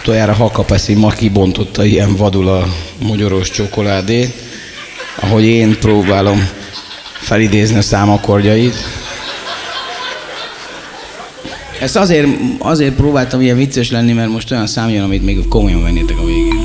Utoljára Hakapeszi ma kibontotta ilyen vadul a mogyoros csokoládét, ahogy én próbálom felidézni a számakordjait. Ezt azért próbáltam ilyen vicces lenni, mert most olyan szám jön, amit még komolyan vennétek a végén.